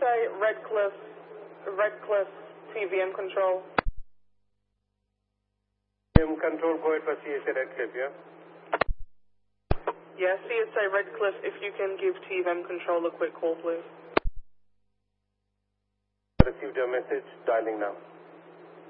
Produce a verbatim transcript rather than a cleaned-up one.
S A Redcliffe, Redcliffe T V M control. T V M control, go ahead for C S A Redcliffe, yeah? Yeah, C S A Redcliffe, if you can give T V M control a quick call, please. Received your message, dialing now.